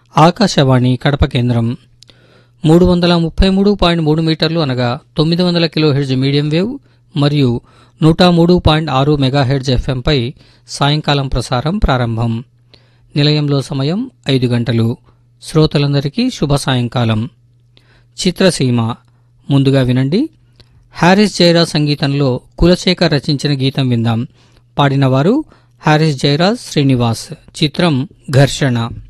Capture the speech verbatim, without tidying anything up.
ఆకాశవాణి కడప కేంద్రం మూడు వందల ముప్పై మూడు పాయింట్ మూడు మీటర్లు అనగా తొమ్మిది వందల కిలోహెర్జ్ మీడియం వేవ్ మరియు నూట మూడు పాయింట్ ఆరు మెగాహెర్జ్ ఎఫ్ఎంపై సాయంకాలం ప్రసారం ప్రారంభం. నిలయంలో సమయం ఐదు గంటలు. శ్రోతలందరికీ శుభ సాయంకాలం. చిత్రసీమ ముందుగా వినండి. హారిస్ జయరాజ్ సంగీతంలో కులశేఖర్ రచించిన గీతం విందాం. పాడినవారు హారిస్ జయరాజ్, శ్రీనివాస్. చిత్రం ఘర్షణ.